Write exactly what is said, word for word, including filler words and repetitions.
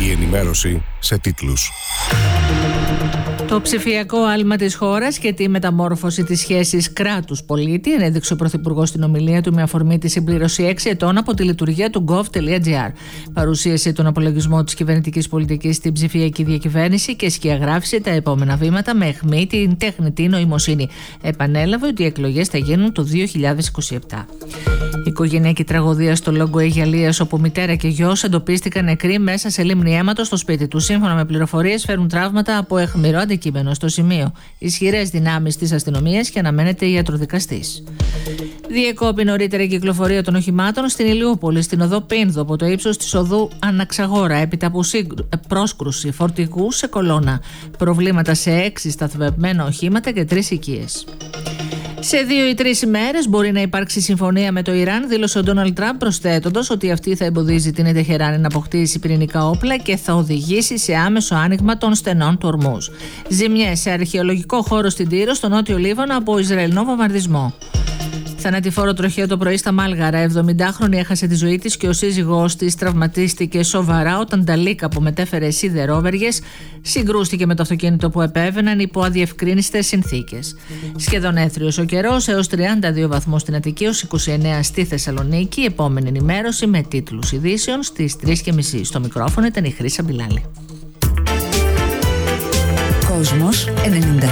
Η ενημέρωση σε τίτλους. Το ψηφιακό άλμα της χώρας και τη μεταμόρφωση της σχέσης κράτους-πολίτη ενέδειξε ο Πρωθυπουργός στην ομιλία του με αφορμή τη συμπλήρωση έξι ετών από τη λειτουργία του gov.gr. Παρουσίασε τον απολογισμό της κυβερνητικής πολιτικής στην ψηφιακή διακυβέρνηση και σκιαγράφησε τα επόμενα βήματα με αιχμή την τεχνητή νοημοσύνη. Επανέλαβε ότι οι εκλογές θα γίνουν το δύο χιλιάδες είκοσι επτά. Η οικογενειακή τραγωδία στο Λόγκο Αιγιαλίας, όπου μητέρα και γιος εντοπίστηκαν νεκροί μέσα σε λίμνη αίματος στο σπίτι του. Σύμφωνα με πληροφορίες, φέρουν τραύματα από αιχμηρό αντικείμενο στο σημείο. Ισχυρές δυνάμεις της αστυνομίας και αναμένεται ιατροδικαστής. Διεκόπη νωρίτερα η κυκλοφορία των οχημάτων στην Ηλιούπολη, στην οδό Πίνδο, από το ύψος της οδού Αναξαγόρα, έπειτα από σύγκρου... πρόσκρουση φορτηγού σε κολόνα. Προβλήματα σε έξι σταθμευμένα οχήματα και τρεις οικίες. Σε δύο ή τρεις ημέρες μπορεί να υπάρξει συμφωνία με το Ιράν, δήλωσε ο Ντόναλντ Τραμπ, προσθέτοντας ότι αυτή θα εμποδίζει την Τεχεράνη να αποκτήσει πυρηνικά όπλα και θα οδηγήσει σε άμεσο άνοιγμα των στενών του Ορμούζ. Ζημιές σε αρχαιολογικό χώρο στην Τύρο, στο νότιο Λίβανο, από Ισραηλινό βομβαρδισμό. Θανατηφόρο τροχαίο το πρωί στα Μάλγαρα. εβδομηντάχρονη έχασε τη ζωή της και ο σύζυγός της τραυματίστηκε σοβαρά όταν τα λύκα που μετέφερε σιδερόβεργες συγκρούστηκε με το αυτοκίνητο που επέβαιναν υπό αδιευκρίνιστες συνθήκες. Σχεδόν έθριος ο καιρός, έως τριάντα δύο βαθμούς στην Αττική, έως είκοσι εννέα στη Θεσσαλονίκη. Επόμενη ενημέρωση με τίτλους ειδήσεων στις τρεις και μισή. Στο μικρόφωνο ήταν η Χρύσα Μπιλάλη. Κόσμος ενενήντα